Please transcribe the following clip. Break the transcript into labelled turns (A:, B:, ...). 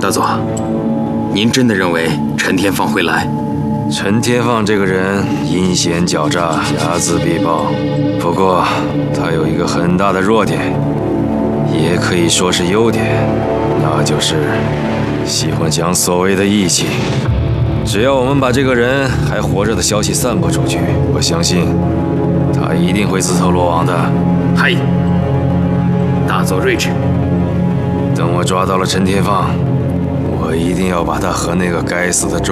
A: 大佐，您真的认为陈天放会来？
B: 陈天放这个人阴险狡诈，睚眦必报。不过他有一个很大的弱点，也可以说是优点，那就是喜欢讲所谓的义气。只要我们把这个人还活着的消息散播出去，我相信他一定会自投罗网的。
A: 嗨，大佐睿智。
B: 等我抓到了陈天放，我一定要把他和那个该死的周